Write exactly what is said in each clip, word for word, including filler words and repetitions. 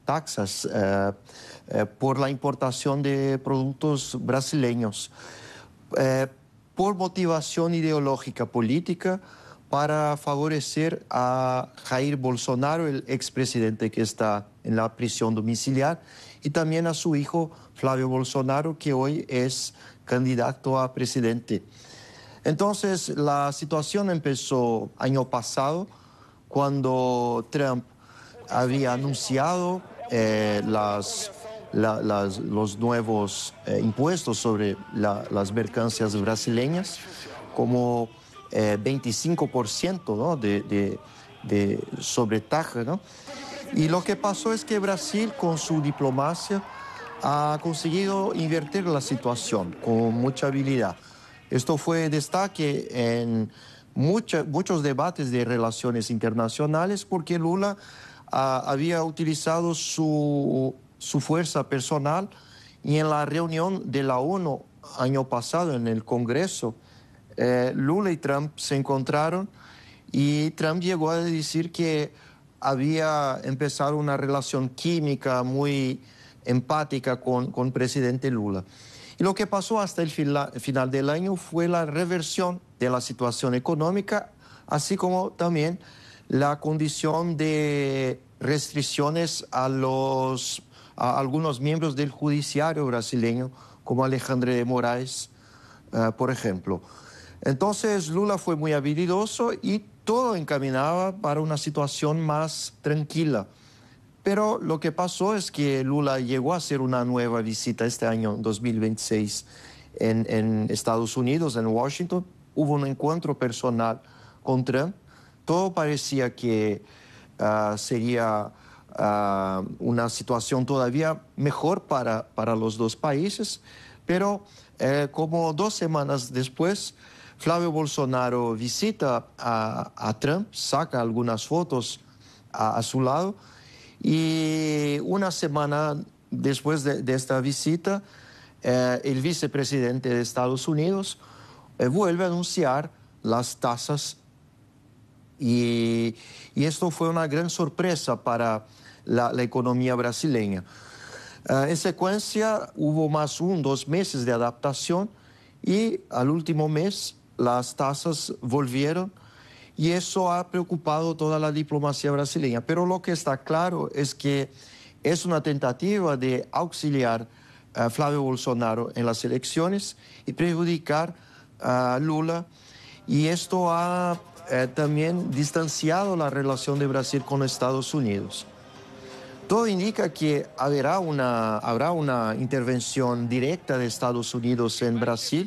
taxas eh, eh, por la importación de productos brasileños, eh, por motivación ideológica política para favorecer a Jair Bolsonaro, el expresidente que está en la prisión domiciliar, y también a su hijo Flávio Bolsonaro, que hoy es candidato a presidente. Entonces, la situación empezó año pasado, cuando Trump había anunciado eh, las, la, las, los nuevos eh, impuestos sobre la, las mercancías brasileñas, como eh, veinticinco por ciento, ¿no? de, de, de sobretaja, ¿no? Y lo que pasó es que Brasil, con su diplomacia, ha conseguido invertir la situación con mucha habilidad. Esto fue destaque en mucha, muchos debates de relaciones internacionales, porque Lula ah, había utilizado su, su fuerza personal, y en la reunión de la ONU año pasado en el Congreso, eh, Lula y Trump se encontraron, y Trump llegó a decir que había empezado una relación química muy empática con, con presidente Lula. Y lo que pasó hasta el fila, final del año fue la reversión de la situación económica, así como también la condición de restricciones a, los, a algunos miembros del judiciario brasileño, como Alexandre de Moraes, uh, por ejemplo. Entonces Lula fue muy habilidoso y todo encaminaba para una situación más tranquila. Pero lo que pasó es que Lula llegó a hacer una nueva visita este año, dos mil veintiséis, en, en Estados Unidos, en Washington. Hubo un encuentro personal con Trump. Todo parecía que uh, sería uh, una situación todavía mejor para, para los dos países, pero eh, como dos semanas después, Flávio Bolsonaro visita a, a Trump, saca algunas fotos a, a su lado, y una semana después de, de esta visita, eh, el vicepresidente de Estados Unidos eh, vuelve a anunciar las tasas, y, y esto fue una gran sorpresa para la, la economía brasileña. Uh, en secuencia, hubo más un, dos meses de adaptación, y al último mes las tasas volvieron, y eso ha preocupado toda la diplomacia brasileña. Pero lo que está claro es que es una tentativa de auxiliar a Flávio Bolsonaro en las elecciones y perjudicar a Lula, y esto ha eh, también distanciado la relación de Brasil con Estados Unidos. Todo indica que habrá una, habrá una intervención directa de Estados Unidos en Brasil,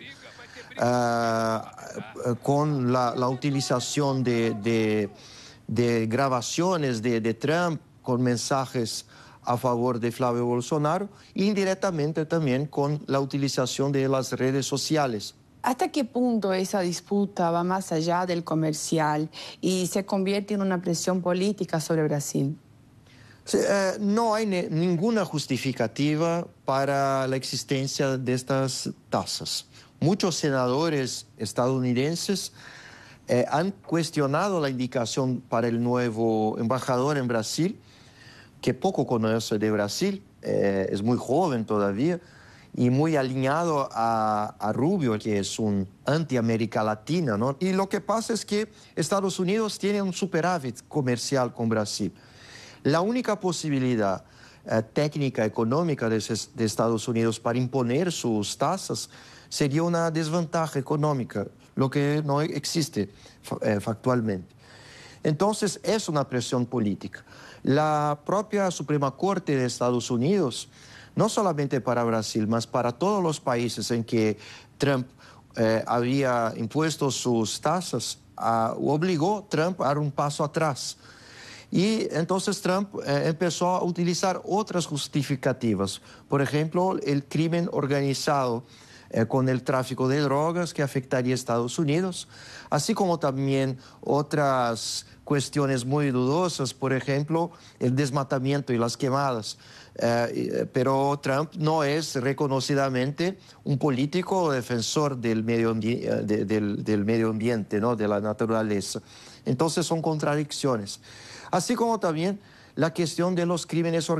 uh, con la, la utilización de, de, de grabaciones de, de Trump con mensajes a favor de Flávio Bolsonaro, e indirectamente también con la utilización de las redes sociales. ¿Hasta qué punto esa disputa va más allá del comercial y se convierte en una presión política sobre Brasil? Sí, eh, no hay ne- ninguna justificativa para la existencia de estas tasas. Muchos senadores estadounidenses eh, han cuestionado la indicación para el nuevo embajador en Brasil, que poco conoce de Brasil, eh, es muy joven todavía y muy alineado a, a Rubio, que es un anti-América Latina, ¿no? Y lo que pasa es que Estados Unidos tiene un superávit comercial con Brasil. La única posibilidad eh, técnica, económica de, de Estados Unidos para imponer sus tasas sería una desventaja económica, lo que no existe eh, factualmente. Entonces, es una presión política. La propia Suprema Corte de Estados Unidos, no solamente para Brasil, mas para todos los países en que Trump eh, había impuesto sus tasas, uh, obligó a Trump a dar un paso atrás. Y entonces Trump eh, empezó a utilizar otras justificativas. Por ejemplo, el crimen organizado eh, con el tráfico de drogas que afectaría a Estados Unidos, así como también otras cuestiones muy dudosas, por ejemplo, el desmatamiento y las quemadas. Eh, pero Trump no es reconocidamente un político o defensor del medio, de, del, del medio ambiente, ¿no? De la naturaleza. Entonces son contradicciones. Así como también la cuestión de los crímenes organizados.